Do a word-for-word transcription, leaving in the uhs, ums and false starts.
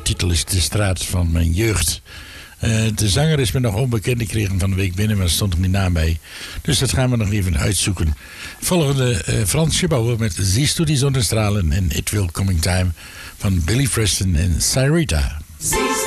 titel is De Straat van Mijn Jeugd. Uh, de zanger is me nog onbekend. Ik kreeg hem van de week binnen, maar er stond hem niet naam bij. Dus dat gaan we nog even uitzoeken. Volgende uh, Frans Gebouwen met Siehst du die Sonnenstrahlen en It Will Coming Time van Billy Preston en Cyrita.